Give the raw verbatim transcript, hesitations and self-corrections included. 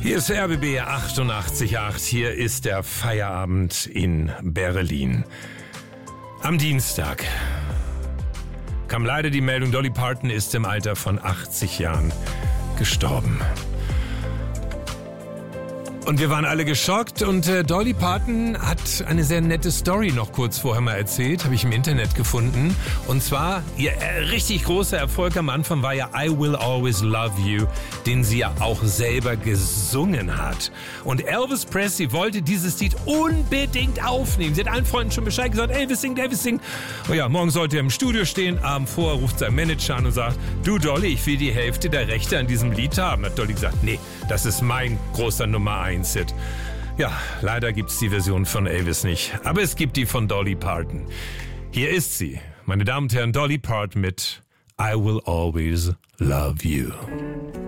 Hier ist R B B achtundachtzig Komma acht. Hier ist der Feierabend in Berlin. Am Dienstag kam leider die Meldung, Dolly Parton ist im Alter von achtzig Jahren gestorben. Und wir waren alle geschockt und äh, Dolly Parton hat eine sehr nette Story noch kurz vorher mal erzählt, habe ich im Internet gefunden. Und zwar, ihr äh, richtig großer Erfolg am Anfang war ja I Will Always Love You, den sie ja auch selber gesungen hat. Und Elvis Presley wollte dieses Lied unbedingt aufnehmen. Sie hat allen Freunden schon Bescheid gesagt, Elvis singt, Elvis singt. Oh ja, morgen sollte er im Studio stehen, Abend vorher ruft sein Manager an und sagt, du Dolly, ich will die Hälfte der Rechte an diesem Lied haben. Hat Dolly gesagt, nee, das ist mein großer Nummer eins. Ja, leider gibt es die Version von Elvis nicht, aber es gibt die von Dolly Parton. Hier ist sie, meine Damen und Herren, Dolly Parton mit I Will Always Love You.